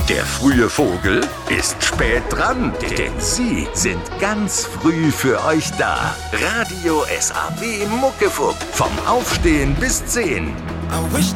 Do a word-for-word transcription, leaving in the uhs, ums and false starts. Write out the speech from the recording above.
Der frühe Vogel ist spät dran, denn sie sind ganz früh für euch da. Radio S A B Muckefuck, vom Aufstehen bis zehn.